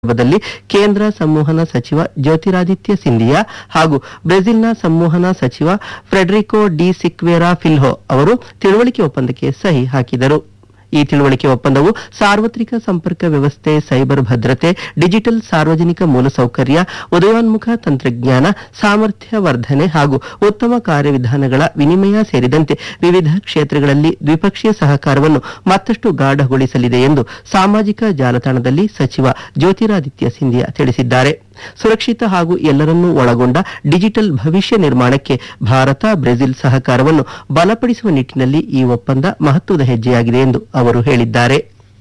ಸಂದರ್ಭದಲ್ಲಿ ಕೇಂದ್ರ ಸಂವಹನ ಸಚಿವ ಜ್ಯೋತಿರಾದಿತ್ಯ ಸಿಂಧಿಯಾ ಹಾಗೂ ಬ್ರೆಜಿಲ್ನ ಸಂವಹನ ಸಚಿವ ಫ್ರೆಡರಿಕೋ ಡಿ ಸಿಕ್ವೇರಾ ಫಿಲ್ಹೋ ಅವರು ತಿಳುವಳಿಕೆ ಒಪ್ಪಂದಕ್ಕೆ ಸಹಿ ಹಾಕಿದರು. ಈ ತಿಳುವಳಿಕೆ ಒಪ್ಪಂದವು ಸಾರ್ವತ್ರಿಕ ಸಂಪರ್ಕ ವ್ಯವಸ್ಥೆ, ಸೈಬರ್ ಭದ್ರತೆ, ಡಿಜಿಟಲ್ ಸಾರ್ವಜನಿಕ ಮೂಲಸೌಕರ್ಯ, ಉದಯೋನ್ಮುಖ ತಂತ್ರಜ್ಞಾನ, ಸಾಮರ್ಥ್ಯ ವರ್ಧನೆ ಹಾಗೂ ಉತ್ತಮ ಕಾರ್ಯವಿಧಾನಗಳ ವಿನಿಮಯ ಸೇರಿದಂತೆ ವಿವಿಧ ಕ್ಷೇತ್ರಗಳಲ್ಲಿ ದ್ವಿಪಕ್ಷೀಯ ಸಹಕಾರವನ್ನು ಮತ್ತಷ್ಟು ಗಾಢಗೊಳಿಸಲಿದೆ ಎಂದು ಸಾಮಾಜಿಕ ಜಾಲತಾಣದಲ್ಲಿ ಸಚಿವ ಜ್ಯೋತಿರಾದಿತ್ಯ ಸಿಂಧಿಯಾ ತಿಳಿಸಿದ್ದಾರೆ. ಸುರಕ್ಷಿತ ಹಾಗೂ ಎಲ್ಲರನ್ನೂ ಒಳಗೊಂಡ ಡಿಜಿಟಲ್ ಭವಿಷ್ಯ ನಿರ್ಮಾಣಕ್ಕೆ ಭಾರತ ಬ್ರೆಜಿಲ್ ಸಹಕಾರವನ್ನು ಬಲಪಡಿಸುವ ನಿಟ್ಟಿನಲ್ಲಿ ಈ ಒಪ್ಪಂದ ಮಹತ್ವದ ಹೆಜ್ಜೆಯಾಗಿದೆ ಎಂದು ಅವರು ಹೇಳಿದ್ದಾರೆ.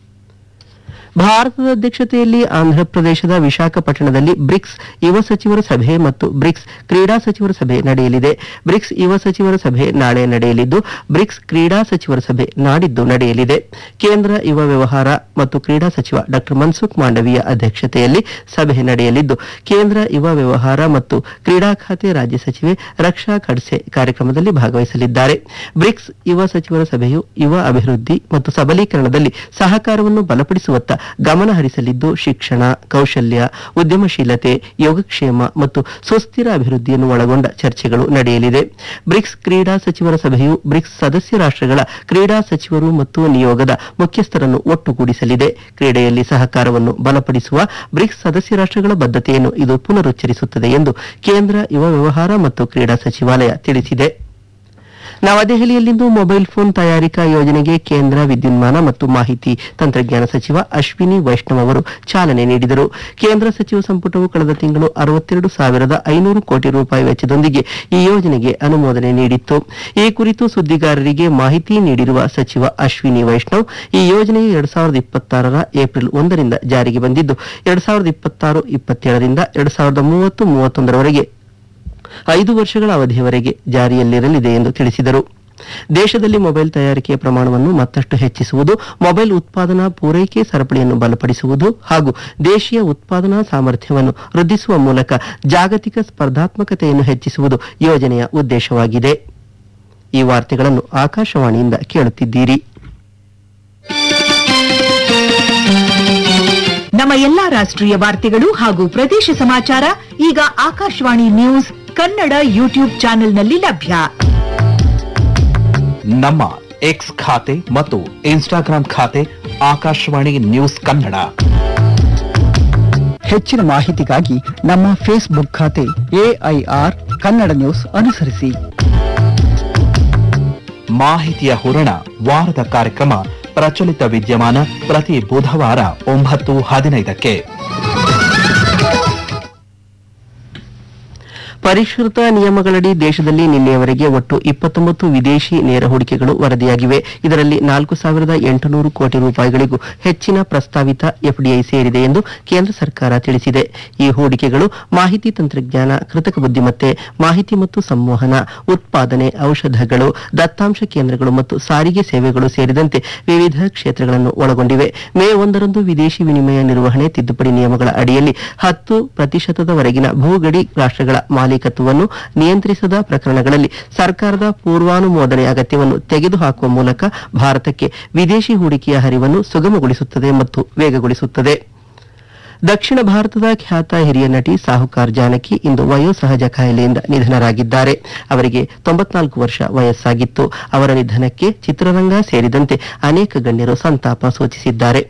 ಭಾರತದ ಅಧ್ಯಕ್ಷತೆಯಲ್ಲಿ ಆಂಧ್ರಪ್ರದೇಶದ ವಿಶಾಖಪಟ್ಟಣದಲ್ಲಿ ಬ್ರಿಕ್ಸ್ ಯುವ ಸಚಿವರ ಸಭೆ ಮತ್ತು ಬ್ರಿಕ್ಸ್ ಕ್ರೀಡಾ ಸಚಿವರ ಸಭೆ ನಡೆಯಲಿದೆ. ಬ್ರಿಕ್ಸ್ ಯುವ ಸಚಿವರ ಸಭೆ ನಾಳೆ ನಡೆಯಲಿದ್ದು, ಬ್ರಿಕ್ಸ್ ಕ್ರೀಡಾ ಸಚಿವರ ಸಭೆ ನಾಡಿದ್ದು ನಡೆಯಲಿದೆ. ಕೇಂದ್ರ ಯುವ ವ್ಯವಹಾರ ಮತ್ತು ಕ್ರೀಡಾ ಸಚಿವ ಡಾ ಮನ್ಸುಖ್ ಮಾಂಡವೀಯ ಅಧ್ಯಕ್ಷತೆಯಲ್ಲಿ ಸಭೆ ನಡೆಯಲಿದ್ದು, ಕೇಂದ್ರ ಯುವ ವ್ಯವಹಾರ ಮತ್ತು ಕ್ರೀಡಾ ಖಾತೆ ರಾಜ್ಯ ಸಚಿವೆ ರಕ್ಷಾ ಖಡ್ಸೆ ಕಾರ್ಯಕ್ರಮದಲ್ಲಿ ಭಾಗವಹಿಸಲಿದ್ದಾರೆ. ಬ್ರಿಕ್ಸ್ ಯುವ ಸಚಿವರ ಸಭೆಯು ಯುವ ಅಭಿವೃದ್ಧಿ ಮತ್ತು ಸಬಲೀಕರಣದಲ್ಲಿ ಸಹಕಾರವನ್ನು ಬಲಪಡಿಸುವತ್ತ ಗಮನ ಹರಿಸಲಿದ್ದು, ಶಿಕ್ಷಣ, ಕೌಶಲ್ಯ, ಉದ್ಯಮಶೀಲತೆ, ಯೋಗಕ್ಷೇಮ ಮತ್ತು ಸುಸ್ಥಿರ ಅಭಿವೃದ್ಧಿಯನ್ನು ಒಳಗೊಂಡ ಚರ್ಚೆಗಳು ನಡೆಯಲಿದೆ. ಬ್ರಿಕ್ಸ್ ಕ್ರೀಡಾ ಸಚಿವರ ಸಭೆಯು ಬ್ರಿಕ್ಸ್ ಸದಸ್ಯ ರಾಷ್ಟ್ರಗಳ ಕ್ರೀಡಾ ಸಚಿವರು ಮತ್ತು ನಿಯೋಗದ ಮುಖ್ಯಸ್ಥರನ್ನು ಒಟ್ಟುಗೂಡಿಸಲಿದೆ. ಕ್ರೀಡೆಯಲ್ಲಿ ಸಹಕಾರವನ್ನು ಬಲಪಡಿಸುವ ಬ್ರಿಕ್ಸ್ ಸದಸ್ಯ ರಾಷ್ಟ್ರಗಳ ಬದ್ಧತೆಯನ್ನು ಇದು ಪುನರುಚ್ಚರಿಸುತ್ತದೆ ಎಂದು ಕೇಂದ್ರ ಯುವ ವ್ಯವಹಾರ ಮತ್ತು ಕ್ರೀಡಾ ಸಚಿವಾಲಯ ತಿಳಿಸಿದೆ. ನವದೆಹಲಿಯಲ್ಲಿಂದು ಮೊಬೈಲ್ ಫೋನ್ ತಯಾರಿಕಾ ಯೋಜನೆಗೆ ಕೇಂದ್ರ ವಿದ್ಯುನ್ಮಾನ ಮತ್ತು ಮಾಹಿತಿ ತಂತ್ರಜ್ಞಾನ ಸಚಿವ ಅಶ್ವಿನಿ ವೈಷ್ಣವ್ ಅವರು ಚಾಲನೆ ನೀಡಿದರು. ಕೇಂದ್ರ ಸಚಿವ ಸಂಪುಟವು ಕಳೆದ ತಿಂಗಳು 62,500 ಕೋಟಿ ರೂಪಾಯಿ ವೆಚ್ಚದೊಂದಿಗೆ ಈ ಯೋಜನೆಗೆ ಅನುಮೋದನೆ ನೀಡಿತ್ತು. ಈ ಕುರಿತು ಸುದ್ದಿಗಾರರಿಗೆ ಮಾಹಿತಿ ನೀಡಿರುವ ಸಚಿವ ಅಶ್ವಿನಿ ವೈಷ್ಣವ್, ಈ ಯೋಜನೆಯು 2026 ಏಪ್ರಿಲ್ 1ರಿಂದ ಜಾರಿಗೆ ಬಂದಿದ್ದು, 2026-27ರಿಂದ 2030-31ರವರೆಗೆ 5 ವರ್ಷಗಳ ಅವಧಿಯವರೆಗೆ ಜಾರಿಯಲ್ಲಿರಲಿದೆ ಎಂದು ತಿಳಿಸಿದರು. ದೇಶದಲ್ಲಿ ಮೊಬೈಲ್ ತಯಾರಿಕೆಯ ಪ್ರಮಾಣವನ್ನು ಮತ್ತಷ್ಟು ಹೆಚ್ಚಿಸುವುದು, ಮೊಬೈಲ್ ಉತ್ಪಾದನಾ ಪೂರೈಕೆ ಸರಪಳಿಯನ್ನು ಬಲಪಡಿಸುವುದು ಹಾಗೂ ದೇಶೀಯ ಉತ್ಪಾದನಾ ಸಾಮರ್ಥ್ಯವನ್ನು ವೃದ್ಧಿಸುವ ಮೂಲಕ ಜಾಗತಿಕ ಸ್ಪರ್ಧಾತ್ಮಕತೆಯನ್ನು ಹೆಚ್ಚಿಸುವುದು ಯೋಜನೆಯ ಉದ್ದೇಶವಾಗಿದೆ. ಈ ವಾರ್ತೆಗಳನ್ನು ಆಕಾಶವಾಣಿಯಿಂದ ಕೇಳುತ್ತಿದ್ದೀರಿ. ನಮ್ಮ ಎಲ್ಲಾ ರಾಷ್ಟ್ರೀಯ ವಾರ್ತೆಗಳು ಹಾಗೂ ಪ್ರದೇಶ ಸಮಾಚಾರ ಈಗ ಆಕಾಶವಾಣಿ ನ್ಯೂಸ್ ಕನ್ನಡ ಯೂಟ್ಯೂಬ್ ಚಾನೆಲ್ನಲ್ಲಿ ಲಭ್ಯ. ನಮ್ಮ ಎಕ್ಸ್ ಖಾತೆ ಮತ್ತು ಇನ್ಸ್ಟಾಗ್ರಾಂ ಖಾತೆ ಆಕಾಶವಾಣಿ ನ್ಯೂಸ್ ಕನ್ನಡ. ಹೆಚ್ಚಿನ ಮಾಹಿತಿಗಾಗಿ ನಮ್ಮ ಫೇಸ್ಬುಕ್ ಖಾತೆ AIR ಕನ್ನಡ ನ್ಯೂಸ್ ಅನುಸರಿಸಿ. ಮಾಹಿತಿಯ ಹೂರಣ ವಾರದ ಕಾರ್ಯಕ್ರಮ ಪ್ರಚಲಿತ ವಿದ್ಯಮಾನ ಪ್ರತಿ ಬುಧವಾರ 9:15ಕ್ಕೆ. ಪರಿಷ್ಕೃತ ನಿಯಮಗಳಡಿ ದೇಶದಲ್ಲಿ ನಿನ್ನೆಯವರೆಗೆ ಒಟ್ಟು 29 ವಿದೇಶಿ ನೇರ ಹೂಡಿಕೆಗಳು ವರದಿಯಾಗಿವೆ. ಇದರಲ್ಲಿ 4,800 ಕೋಟಿ ರೂಪಾಯಿಗಳಿಗೂ ಹೆಚ್ಚಿನ ಪ್ರಸ್ತಾವಿತ FDI ಸೇರಿದೆ ಎಂದು ಕೇಂದ್ರ ಸರ್ಕಾರ ತಿಳಿಸಿದೆ. ಈ ಹೂಡಿಕೆಗಳು ಮಾಹಿತಿ ತಂತ್ರಜ್ಞಾನ, ಕೃತಕ ಬುದ್ಧಿಮತ್ತೆ, ಮಾಹಿತಿ ಮತ್ತು ಸಂವಹನ, ಉತ್ಪಾದನೆ, ಔಷಧಗಳು, ದತ್ತಾಂಶ ಕೇಂದ್ರಗಳು ಮತ್ತು ಸಾರಿಗೆ ಸೇವೆಗಳು ಸೇರಿದಂತೆ ವಿವಿಧ ಕ್ಷೇತ್ರಗಳನ್ನು ಒಳಗೊಂಡಿವೆ. ಮೇ 1ರಂದು ವಿದೇಶಿ ವಿನಿಮಯ ನಿರ್ವಹಣೆ ತಿದ್ದುಪಡಿ ನಿಯಮಗಳ ಅಡಿಯಲ್ಲಿ 10% ಭೂಗಡಿ ರಾಷ್ಟ್ರಗಳ ಮಾಲೀಕತ್ವವನ್ನು ನಿಯಂತ್ರಿಸದ ಪ್ರಕರಣಗಳಲ್ಲಿ ಸರ್ಕಾರದ ಪೂರ್ವಾನುಮೋದನೆ ಅಗತ್ಯವನ್ನು ತೆಗೆದುಹಾಕುವ ಮೂಲಕ ಭಾರತಕ್ಕೆ ವಿದೇಶಿ ಹೂಡಿಕೆಯ ಹರಿವನ್ನು ಸುಗಮಗೊಳಿಸುತ್ತದೆ ಮತ್ತು ವೇಗಗೊಳಿಸುತ್ತದೆ. ದಕ್ಷಿಣ ಭಾರತದ ಖ್ಯಾತ ಹಿರಿಯ ನಟಿ ಸಾಹುಕಾರ್ ಜಾನಕಿ ಇಂದು ವಯೋಸಹಜ ಕಾಯಿಲೆಯಿಂದ ನಿಧನರಾಗಿದ್ದಾರೆ. ಅವರಿಗೆ 94 ವರ್ಷ ವಯಸ್ಸಾಗಿತ್ತು. ಅವರ ನಿಧನಕ್ಕೆ ಚಿತ್ರರಂಗ ಸೇರಿದಂತೆ ಅನೇಕ ಗಣ್ಯರು ಸಂತಾಪ ಸೂಚಿಸಿದ್ದಾರೆ.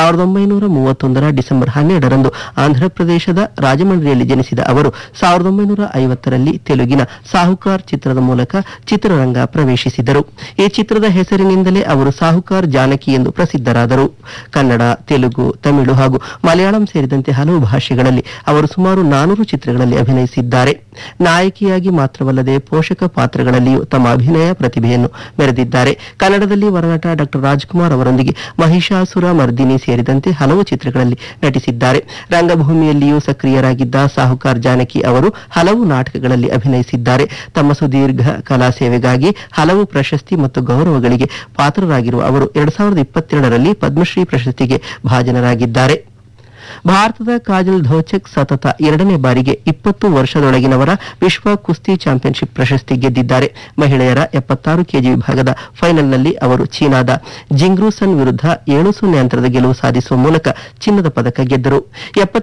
1931 ಡಿಸೆಂಬರ್ 12ರಂದು ಆಂಧ್ರಪ್ರದೇಶದ ರಾಜಮಂಡ್ರಿಯಲ್ಲಿ ಜನಿಸಿದ ಅವರು 1950ರಲ್ಲಿ ತೆಲುಗಿನ ಸಾಹುಕಾರ್ ಚಿತ್ರದ ಮೂಲಕ ಚಿತ್ರರಂಗ ಪ್ರವೇಶಿಸಿದರು. ಈ ಚಿತ್ರದ ಹೆಸರಿನಿಂದಲೇ ಅವರು ಸಾಹುಕಾರ್ ಜಾನಕಿ ಎಂದು ಪ್ರಸಿದ್ಧರಾದರು. ಕನ್ನಡ, ತೆಲುಗು, ತಮಿಳು ಹಾಗೂ ಮಲಯಾಳಂ ಸೇರಿದಂತೆ ಹಲವು ಭಾಷೆಗಳಲ್ಲಿ ಅವರು ಸುಮಾರು 400 ಚಿತ್ರಗಳಲ್ಲಿ ಅಭಿನಯಿಸಿದ್ದಾರೆ. ನಾಯಕಿಯಾಗಿ ಮಾತ್ರವಲ್ಲದೆ ಪೋಷಕ ಪಾತ್ರಗಳಲ್ಲಿಯೂ ತಮ್ಮ ಅಭಿನಯ ಪ್ರತಿಭೆಯನ್ನು ಮೆರೆದಿದ್ದಾರೆ. ಕನ್ನಡದಲ್ಲಿ ವರನಟ ಡಾ ರಾಜ್ಕುಮಾರ್ ಅವರೊಂದಿಗೆ ಮಹಿಷಾಸುರ ಮರ್ದಿನಿ ಸೇರಿದಂತೆ ಹಲವು ಚಿತ್ರಗಳಲ್ಲಿ ನಟಿಸಿದ್ದಾರೆ. ರಂಗಭೂಮಿಯಲ್ಲಿಯೂ ಸಕ್ರಿಯರಾಗಿದ್ದ ಸಾಹುಕಾರ್ ಜಾನಕಿ ಅವರು ಹಲವು ನಾಟಕಗಳಲ್ಲಿ ಅಭಿನಯಿಸಿದ್ದಾರೆ. ತಮ್ಮ ಸುದೀರ್ಘ ಕಲಾ ಸೇವೆಗಾಗಿ ಹಲವು ಪ್ರಶಸ್ತಿ ಮತ್ತು ಗೌರವಗಳಿಗೆ ಪಾತ್ರರಾಗಿರುವ ಅವರು 2022ರಲ್ಲಿ ಪದ್ಮಶ್ರೀ ಪ್ರಶಸ್ತಿಗೆ ಭಾಜನರಾಗಿದ್ದಾರೆ. ಭಾರತದ ಕಾಜಲ್ ಧೋಚಕ್ ಸತತ 2ನೇ ಬಾರಿಗೆ 20 ವರ್ಷದೊಳಗಿನವರ ವಿಶ್ವ ಕುಸ್ತಿ ಚಾಂಪಿಯನ್ಶಿಪ್ ಪ್ರಶಸ್ತಿ ಗೆದ್ದಿದ್ದಾರೆ. ಮಹಿಳೆಯರ 76 ಕೆಜಿ ವಿಭಾಗದ ಫೈನಲ್ನಲ್ಲಿ ಅವರು ಚೀನಾದ ಜಿಂಗ್ರೂಸನ್ ವಿರುದ್ಧ 7-0 ಅಂತರದ ಗೆಲುವು ಸಾಧಿಸುವ ಮೂಲಕ ಚಿನ್ನದ ಪದಕ ಗೆದ್ದರು.